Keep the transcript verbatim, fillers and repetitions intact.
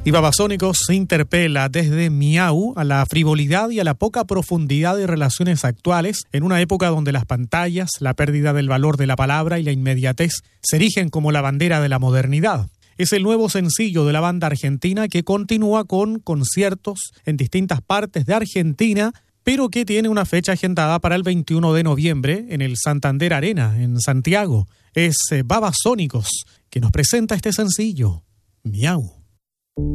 Y Babasónicos interpela desde Miau a la frivolidad y a la poca profundidad de relaciones actuales en una época donde las pantallas, la pérdida del valor de la palabra y la inmediatez se erigen como la bandera de la modernidad. Es el nuevo sencillo de la banda argentina que continúa con conciertos en distintas partes de Argentina, pero que tiene una fecha agendada para el veintiuno de noviembre en el Santander Arena, en Santiago. Es Babasónicos que nos presenta este sencillo, Miau.